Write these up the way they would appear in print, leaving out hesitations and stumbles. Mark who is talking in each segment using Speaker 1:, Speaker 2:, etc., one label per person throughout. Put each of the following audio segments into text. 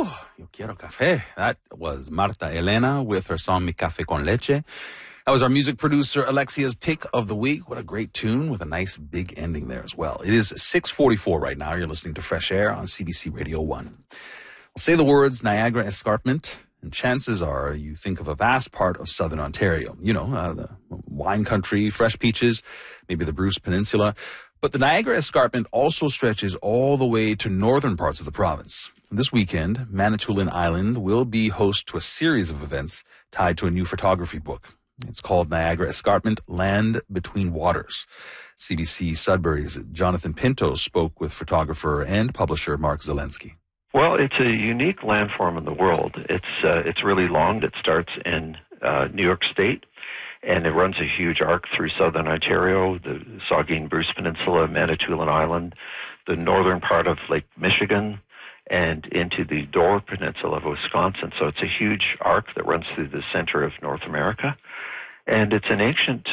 Speaker 1: Yo quiero café. That was Marta Elena with her song Mi Café con Leche. That was our music producer Alexia's pick of the week. What a great tune with a nice big ending there as well. It is 6:44 right now. You're listening to Fresh Air on CBC Radio 1. We'll say the words Niagara Escarpment, and chances are you think of a vast part of southern Ontario. You know, the wine country, fresh peaches, maybe the Bruce Peninsula. But the Niagara Escarpment also stretches all the way to northern parts of the province. This weekend, Manitoulin Island will be host to a series of events tied to a new photography book. It's called Niagara Escarpment, Land Between Waters. CBC Sudbury's Jonathan Pinto spoke with photographer and publisher Mark Zelensky.
Speaker 2: Well, it's a unique landform in the world. It's really long. It starts in New York State, and it runs a huge arc through southern Ontario, the Saugeen Bruce Peninsula, Manitoulin Island, the northern part of Lake Michigan, and into the Door Peninsula of Wisconsin. So it's a huge arc that runs through the center of North America. And it's an ancient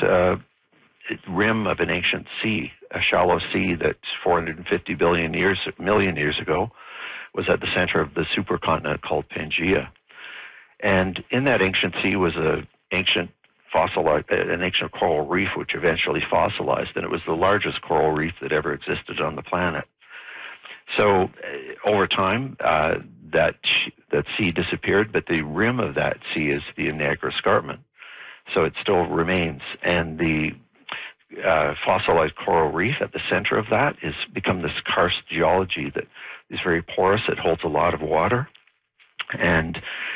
Speaker 2: rim of an ancient sea, a shallow sea that 450 million years ago was at the center of the supercontinent called Pangaea. And in that ancient sea was an ancient coral reef which eventually fossilized, and it was the largest coral reef that ever existed on the planet. So over time, that sea disappeared, but the rim of that sea is the Niagara Escarpment. So it still remains. And the fossilized coral reef at the center of that has become this karst geology that is very porous. It holds a lot of water. And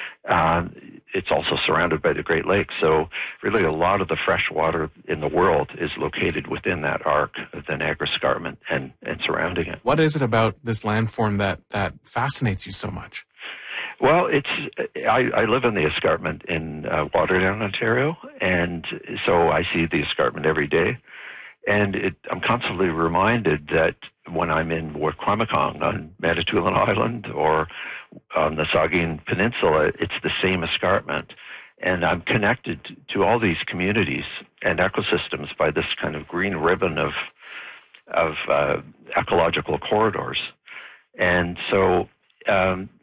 Speaker 2: it's also surrounded by the Great Lakes. So really a lot of the fresh water in the world is located within that arc of the Niagara Escarpment and surrounding it.
Speaker 3: What is it about this landform that fascinates you so much?
Speaker 2: Well, I live in the escarpment in Waterdown, Ontario, and so I see the escarpment every day. And I'm constantly reminded that when I'm in Wikwemikong on Manitoulin Island or on the Saugeen Peninsula, it's the same escarpment. And I'm connected to all these communities and ecosystems by this kind of green ribbon of ecological corridors. And so